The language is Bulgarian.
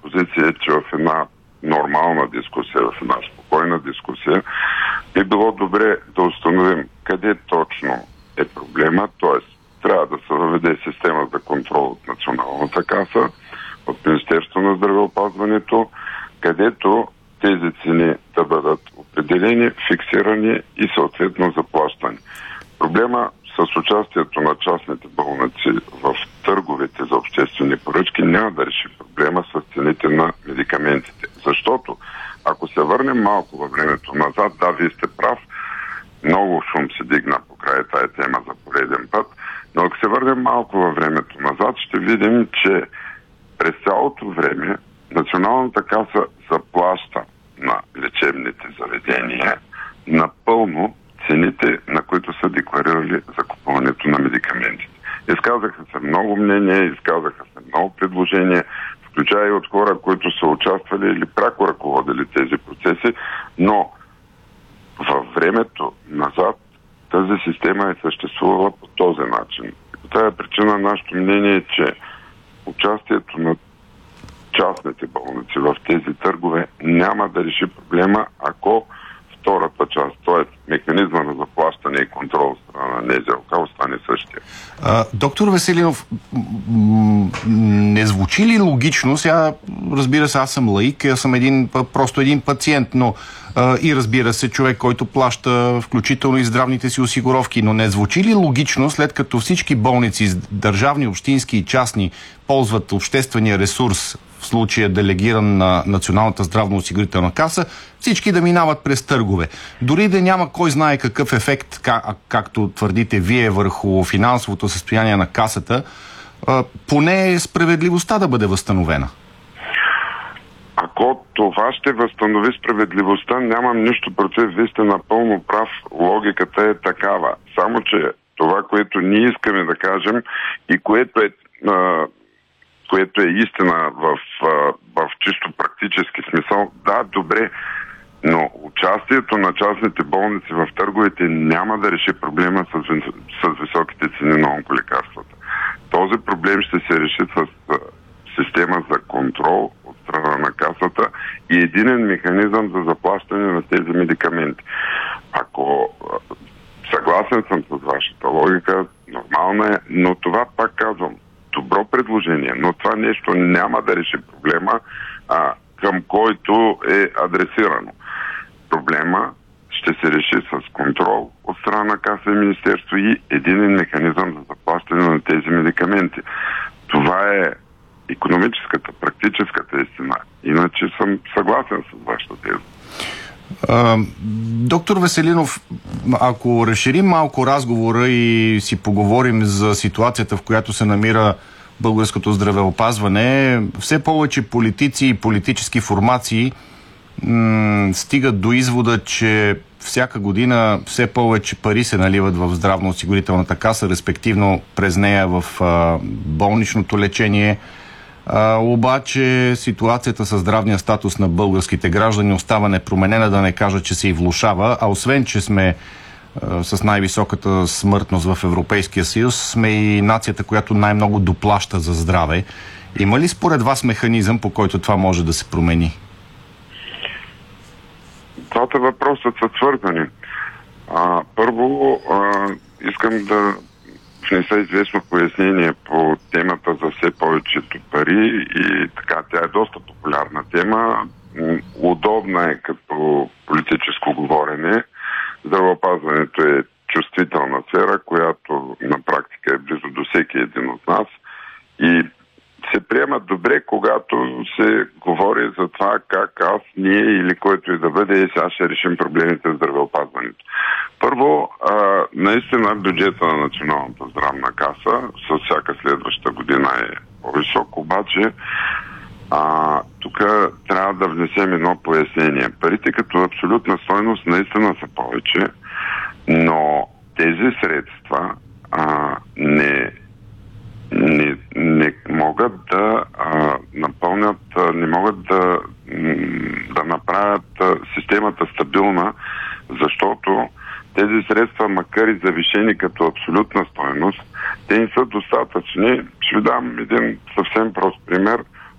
позиция е, че в една нормална дискусия, в една спокойна дискусия, би било добре да установим къде точно е проблема, т.е. трябва да се въведе система за контрол от Националната каса, от Министерството на здравеопазването, където тези цени да бъдат определени, фиксирани и съответно заплащани. Проблема с участието на частните болници в търговете за обществени поръчки няма да реши проблема с цените на медикаментите. Защото, ако се върнем малко във времето назад, да, вие сте прав, много шум се дигна покрай тая тема за пореден път, но ако се върнем малко във времето назад, ще видим, че през цялото време Националната каса заплаща на лечебните заведения напълно цените, на които са декларирали закупуването на медикаментите. Изказаха се много мнения, изказаха се много предложения, включая и от хора, които са участвали или пряко ръководили тези процеси, но във времето назад тази система е съществувала по този начин. По тази причина нашето мнение е, че участието на частните болници в тези търгове няма да реши проблема, ако втората част, т.е. механизма на заплащане и контрол от страна на НЗОК остане същия. Доктор Веселинов, не звучи ли логично, сега разбира се, аз съм лаик, аз съм просто един пациент, но и разбира се, човек, който плаща включително и здравните си осигуровки, но не звучи ли логично, след като всички болници, държавни, общински и частни, ползват обществения ресурс, в случая делегиран на Националната здравноосигурителна каса, всички да минават през търгове. Дори да няма кой знае какъв ефект, както твърдите вие, върху финансовото състояние на касата, поне справедливостта да бъде възстановена. Ако това ще възстанови справедливостта, нямам нищо против. Вие сте напълно прав. Логиката е такава. Само, че това, което ние искаме да кажем и което е истина в чисто практически смисъл, да, добре, но участието на частните болници в търговете няма да реши проблема с високите цени на онколекарствата. Този проблем ще се реши с система за контрол от страна на касата и единен механизъм за заплащане на тези медикаменти. Ако съгласен съм с вашата логика, нормална е, но това пак казвам, добро предложение, но това нещо няма да реши проблема, към който е адресирано. Проблема ще се реши с контрол от страна на каса и министерство и единен механизъм за заплащане на тези медикаменти. Това е икономическата, практическата истина. Иначе съм съгласен с вашата теза. Доктор Веселинов, ако разширим малко разговора и си поговорим за ситуацията, в която се намира българското здравеопазване, все повече политици и политически формации стигат до извода, че всяка година все повече пари се наливат в здравноосигурителната каса, респективно през нея в болничното лечение. Обаче ситуацията със здравния статус на българските граждани остава непроменена, да не кажа, че се и влошава, а освен, че сме с най-високата смъртност в Европейския съюз, сме и нацията, която най-много доплаща за здраве. Има ли според вас механизъм, по който това може да се промени? Двата въпроса са свързани. Първо, искам да внеса известно пояснение по темата за все повечето пари и така, тя е доста популярна тема. Удобна е като политическо говорене. Здравеопазването е чувствителна сфера, която на практика е близо до всеки един от нас и се приема добре, когато се говори за това как аз, ние или който и да бъде, и сега ще решим проблемите в здравеопазването. Първо, наистина бюджета на Националната здравна каса с всяка следваща година е по-висок, обаче тук трябва да внесем едно пояснение. Парите като абсолютна стойност наистина са повече, но тези средства не могат да